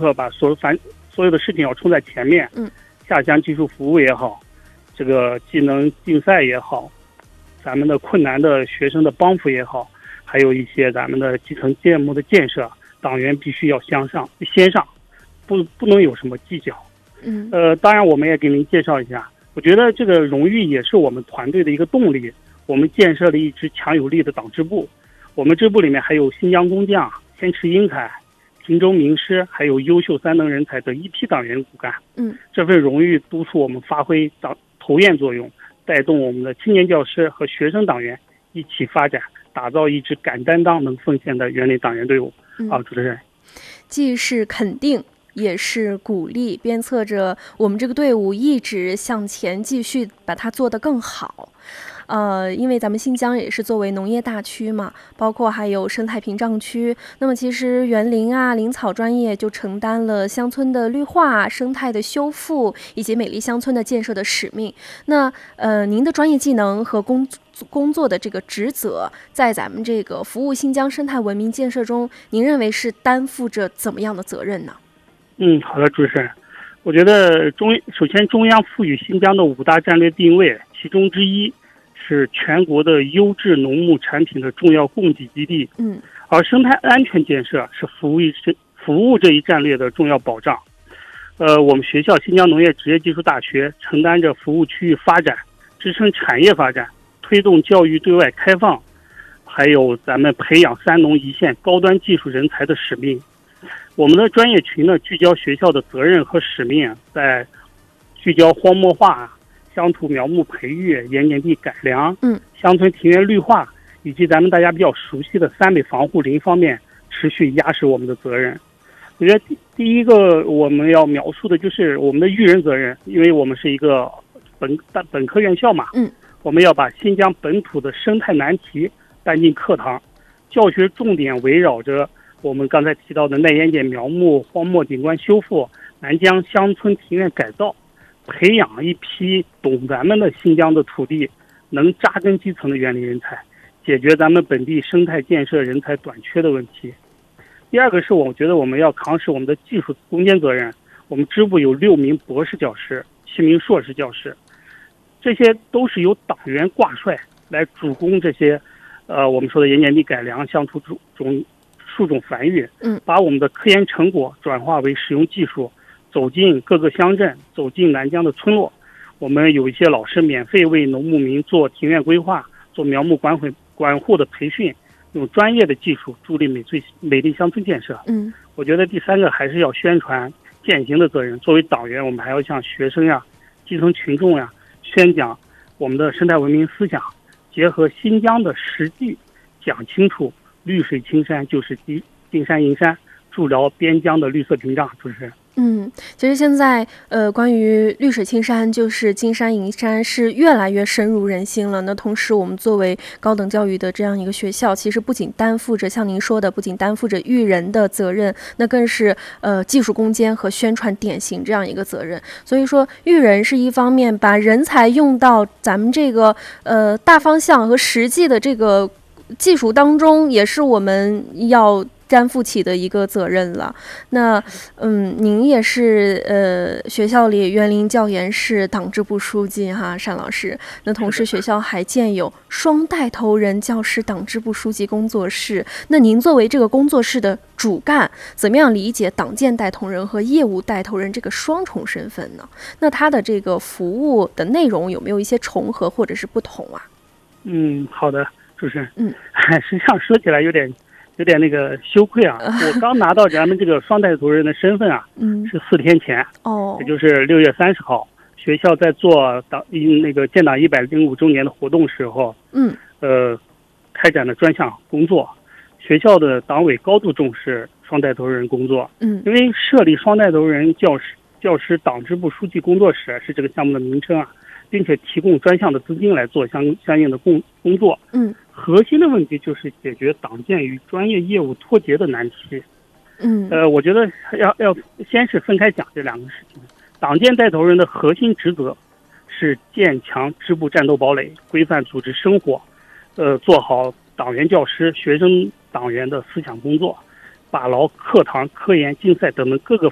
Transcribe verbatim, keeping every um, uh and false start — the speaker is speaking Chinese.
刻把所有凡所有的事情要冲在前面。 嗯， 下乡技术服务也好，这个技能竞赛也好，咱们的困难的学生的帮扶也好，还有一些咱们的基层建模的建设，党员必须要向上先上，不不能有什么计较。 嗯， 呃，当然我们也给您介绍一下，我觉得这个荣誉也是我们团队的一个动力。我们建设了一支强有力的党支部，我们支部里面还有新疆工匠、天池英才、平州名师，还有优秀三能人才等一批党员骨干。 嗯， 这份荣誉督促我们发挥党投验作用，带动我们的青年教师和学生党员一起发展，打造一支敢担当、能奉献的园林党员队伍。 嗯、 好，主持人， 既是肯定，也是鼓励，鞭策着我们这个队伍一直向前，继续把它做得更好。呃，因为咱们新疆也是作为农业大区嘛，包括还有生态屏障区，那么其实园林啊、林草专业就承担了乡村的绿化、生态的修复以及美丽乡村的建设的使命。那呃，您的专业技能和工工作的这个职责，在咱们这个服务新疆生态文明建设中，您认为是担负着怎么样的责任呢？ 嗯，好的，主持人，我觉得中首先中央赋予新疆的五大战略定位，其中之一是全国的优质农牧产品的重要供给基地。 嗯， 而生态安全建设是服务一服务这一战略的重要保障。呃，我们学校新疆农业职业技术大学承担着服务区域发展、支撑产业发展、推动教育对外开放，还有咱们培养三农一线高端技术人才的使命。我们的专业群呢，聚焦学校的责任和使命，在聚焦荒漠化、乡土苗木培育、盐碱地改良、 嗯， 乡村庭院绿化，以及咱们大家比较熟悉的三美防护林方面，持续压实我们的责任。我觉得第第一个我们要描述的就是我们的育人责任，因为我们是一个本本科院校嘛， 嗯， 我们要把新疆本土的生态难题搬进课堂，教学重点围绕着我们刚才提到的耐盐碱苗木、荒漠景观修复、南疆乡村庭院改造，培养一批懂咱们的新疆的土地、能扎根基层的园林人才，解决咱们本地生态建设人才短缺的问题。第二个是我觉得我们要扛实我们的技术攻坚责任。我们支部有六名博士教师、七名硕士教师，这些都是由党员挂帅来主攻这些，呃，我们说的盐碱地改良、乡土种种树种繁育， 嗯， 把我们的科研成果转化为实用技术，走进各个乡镇，走进南疆的村落。我们有一些老师免费为农牧民做庭院规划、做苗木管管管护的培训，用专业的技术助力美最美丽乡村建设。 嗯， 我觉得第三个还是要宣传践行的责任。作为党员，我们还要向学生呀、基层群众呀宣讲我们的生态文明思想，结合新疆的实际，讲清楚绿水青山就是金金山银山，筑牢边疆的绿色屏障。主持人。 嗯，其实现在呃，关于绿水青山就是金山银山是越来越深入人心了。那同时，我们作为高等教育的这样一个学校，其实不仅担负着像您说的，不仅担负着育人的责任，那更是呃技术攻坚和宣传典型这样一个责任。所以说，育人是一方面，把人才用到咱们这个呃大方向和实际的这个技术当中，也是我们要担负起的一个责任了。那嗯，您也是呃学校里园林教研室党支部书记哈，单老师。那同时学校还建有双带头人教师党支部书记工作室。那您作为这个工作室的主干，怎么样理解党建带头人和业务带头人这个双重身份呢？那他的这个服务的内容有没有一些重合或者是不同啊？ 嗯，好的，主持人。 嗯， 实际上说起来有点有点那个羞愧啊！我刚拿到咱们这个双带头人的身份啊， 嗯， 是四天前， 哦， 也就是六月三十号，学校在做党那个建党一百零五周年的活动时候， 嗯， 呃，开展了专项工作。学校的党委高度重视双带头人工作， 嗯， 因为设立双带头人教师教师党支部书记工作室是这个项目的名称啊，并且提供专项的资金来做相相应的工工作， 嗯。 核心的问题就是解决党建与专业业务脱节的难题。 嗯， 呃，我觉得要要先是分开讲这两个事情。党建带头人的核心职责是建强支部战斗堡垒，规范组织生活，呃，做好党员教师、学生党员的思想工作，把牢课堂、科研、竞赛等等各个